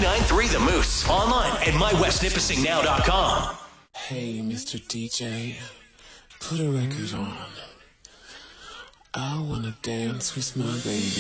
93.3 The Moose. Online at mywestnipissingnow.com. Hey, Mr. DJ, put a record on. I wanna dance with my baby.